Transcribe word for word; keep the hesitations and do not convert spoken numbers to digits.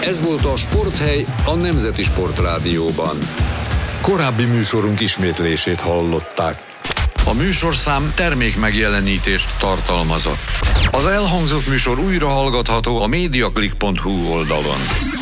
Ez volt a Sporthely a Nemzeti Sportrádióban. Korábbi műsorunk ismétlését hallották. A műsorszám termékmegjelenítést tartalmazott. Az elhangzott műsor újra hallgatható a mediaclick pont hu oldalon.